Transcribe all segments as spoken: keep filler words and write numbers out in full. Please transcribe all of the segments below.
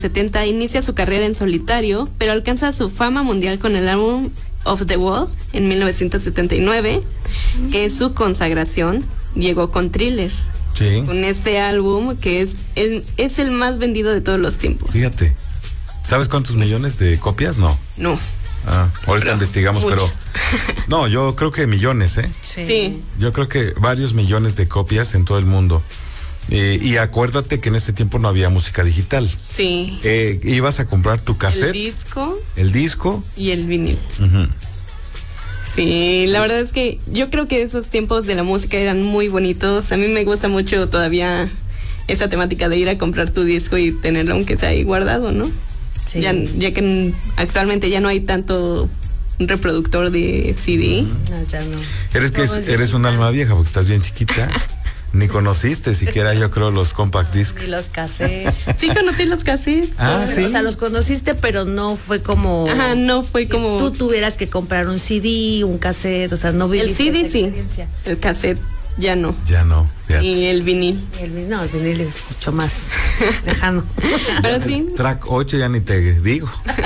setenta inicia su carrera en solitario, pero alcanza su fama mundial con el álbum Off the Wall en mil novecientos setenta y nueve, que es su consagración. Llegó con Thriller. Sí. Con este álbum que es, es, es el más vendido de todos los tiempos. Fíjate. ¿Sabes cuántos millones de copias? No. No. Ah, ahorita pero, investigamos, muchas. pero no, yo creo que millones, ¿eh? Sí. sí. Yo creo que varios millones de copias en todo el mundo. Eh, y acuérdate que en ese tiempo no había música digital. Sí. Eh, ibas a comprar tu cassette. El disco. El disco. Y el vinil. Uh-huh. Sí, la verdad es que yo creo que esos tiempos de la música eran muy bonitos. A mí me gusta mucho todavía esa temática de ir a comprar tu disco y tenerlo aunque sea ahí guardado, ¿no? Sí. Ya, ya que actualmente ya no hay tanto reproductor de C D. No, ya no. Eres que es, eres un alma vieja porque estás bien chiquita. Ni conociste siquiera, yo creo, los compact discs. Y los cassettes. Sí conocí los cassettes. Ah, sí. O sea, los conociste, pero no fue como... Ajá, no fue como... tú tuvieras que comprar un C D, un cassette, o sea, no viviste el C D sí, el cassette ya no. Ya no. Fíjate. Y el vinil. El, no, el vinil es mucho más lejano. Pero sí. Track ocho ya ni te digo.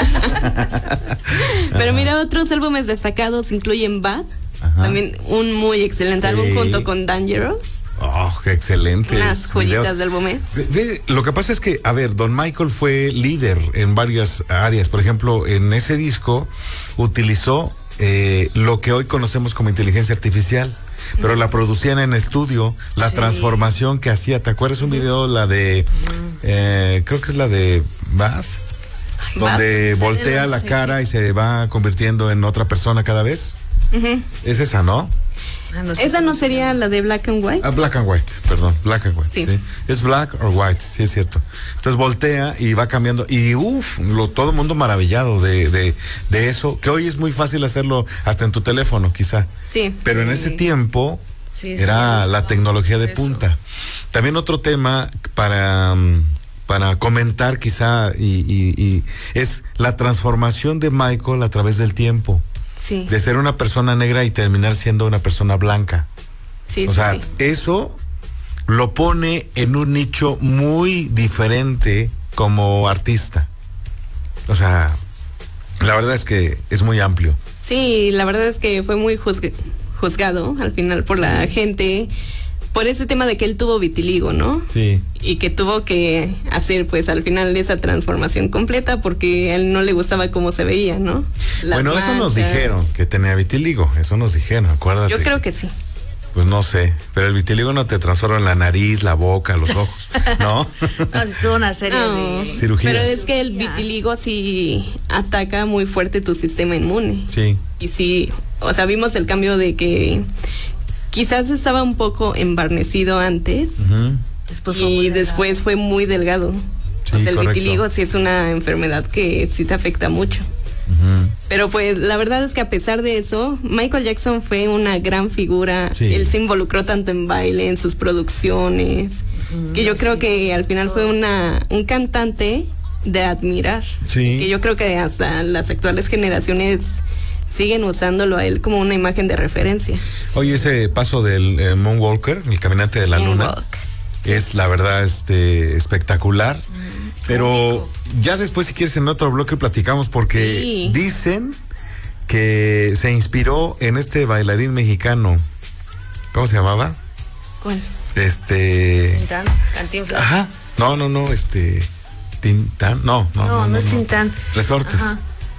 Pero mira, otros álbumes destacados incluyen Bad. Ajá. También un muy excelente sí. álbum junto con Dangerous. Oh, qué excelente. Unas joyitas del álbum. Lo que pasa es que, a ver, Don Michael fue líder en varias áreas. Por ejemplo, en ese disco utilizó eh, lo que hoy conocemos como inteligencia artificial. Pero la producían en estudio, la sí. transformación que hacía. ¿Te acuerdas un video, la de, eh, creo que es la de Bath? Donde Bath. voltea la cara y se va convirtiendo en otra persona cada vez. Uh-huh. Es esa, ¿no? Ah, no sé. ¿Esa no sería la de Black and White? Ah, Black and White, perdón, Black and White. Sí. ¿sí? Es Black or White, sí es cierto. Entonces voltea y va cambiando. Y uff, todo el mundo maravillado de, de, de eso, que hoy es muy fácil hacerlo hasta en tu teléfono, quizá. Sí. Pero en ese tiempo sí, era sí, la tecnología de punta. Eso. También otro tema para, para comentar quizá y, y, y es la transformación de Michael a través del tiempo. Sí. De ser una persona negra y terminar siendo una persona blanca. Sí, o sea, sí. eso lo pone en un nicho muy diferente como artista. O sea, la verdad es que es muy amplio. Sí, la verdad es que fue muy juzg- juzgado al final por la gente por ese tema de que él tuvo vitiligo, ¿no? Sí. Y que tuvo que hacer, pues, al final esa transformación completa porque a él no le gustaba cómo se veía, ¿no? Las bueno, manchas. Eso nos dijeron, que tenía vitiligo, eso nos dijeron, acuérdate. Yo creo que sí. Pues no sé, pero el vitiligo no te transforma en la nariz, la boca, los ojos, ¿no? No, es toda una serie no, de cirugías. Pero es que el vitiligo sí ataca muy fuerte tu sistema inmune. Sí. Y sí, o sea, vimos el cambio de que quizás estaba un poco embarnecido antes uh-huh. después y después fue muy delgado. Sí, o sea, el correcto. vitiligo sí es una enfermedad que sí te afecta mucho. Uh-huh. Pero pues la verdad es que a pesar de eso, Michael Jackson fue una gran figura. Sí. Él se involucró tanto en baile, en sus producciones, uh-huh. que yo creo que al final fue una un cantante de admirar. Sí. Que yo creo que hasta las actuales generaciones siguen usándolo a él como una imagen de referencia. Oye, ese paso del eh, Moonwalker, el caminante de la Moonwalk. luna, es la verdad este espectacular. Mm, pero rico. Ya después, si quieres, en otro bloque platicamos porque sí. dicen que se inspiró en este bailarín mexicano. ¿Cómo se llamaba? ¿Cuál? Este. Tintán, Cantinflas. Ajá. No, no, no, este. Tintán. No, no, no. No, no, no es no. Tintán. Resortes. Ajá.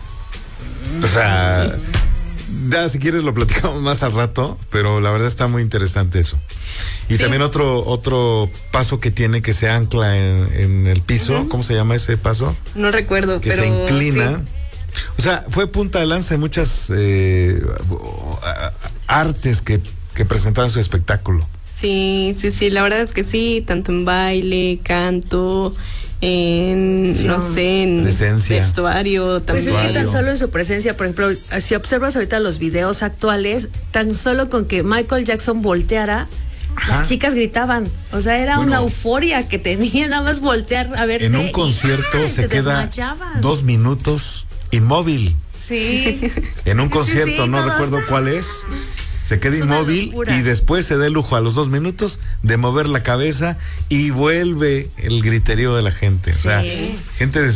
O sea, ya si quieres lo platicamos más al rato, pero la verdad está muy interesante eso. Y sí. también otro otro paso que tiene que se ancla en, en el piso, uh-huh. ¿cómo se llama ese paso? No recuerdo, que pero se inclina. Sí. O sea, fue punta de lanza en muchas eh, artes que, que presentaban su espectáculo. Sí, sí, sí, la verdad es que sí, tanto en baile, canto, en, sí, no sé, en presencia. vestuario también. Pues es que tan solo en su presencia, por ejemplo, si observas ahorita los videos actuales, tan solo con que Michael Jackson volteara, ajá. las chicas gritaban, o sea, era bueno, una euforia que tenía nada más voltear a ver. En un concierto y, se, se queda dos minutos inmóvil. Sí. En un concierto, sí, sí, no todos, recuerdo cuál es. se queda inmóvil y después se da el lujo a los dos minutos de mover la cabeza y vuelve el griterío de la gente. O sea, sí. gente de